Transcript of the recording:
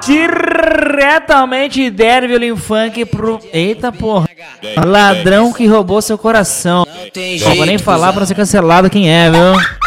Diretamente Derviolin Funk pro... Eita porra. Ladrão que roubou seu coração. Não vou nem falar pra não ser cancelado quem é, viu?